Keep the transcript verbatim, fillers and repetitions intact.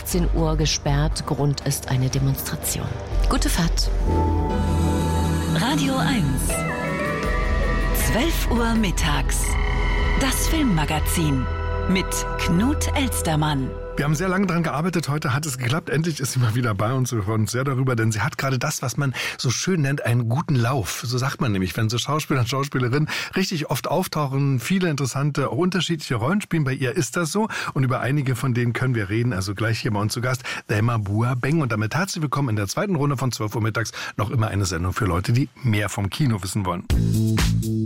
sechzehn Uhr gesperrt. Grund ist eine Demonstration. Gute Fahrt. Radio eins. zwölf Uhr mittags. Das Filmmagazin mit Knut Elstermann. Wir haben sehr lange daran gearbeitet, heute hat es geklappt. Endlich ist sie mal wieder bei uns. Wir freuen uns sehr darüber, denn sie hat gerade das, was man so schön nennt, einen guten Lauf. So sagt man nämlich, wenn so Schauspieler und Schauspielerinnen richtig oft auftauchen, viele interessante, auch unterschiedliche Rollen spielen. Bei ihr ist das so und über einige von denen können wir reden. Also gleich hier bei uns zu Gast, Thelma Buah-Beng. Und damit herzlich willkommen in der zweiten Runde von zwölf Uhr mittags. Noch immer eine Sendung für Leute, die mehr vom Kino wissen wollen.